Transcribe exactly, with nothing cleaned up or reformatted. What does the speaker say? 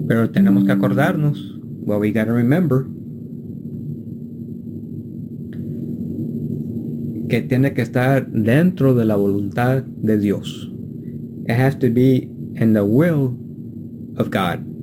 Pero tenemos que acordarnos, well, we gotta remember, que tiene que estar dentro de la voluntad de Dios. It has to be in the will of God.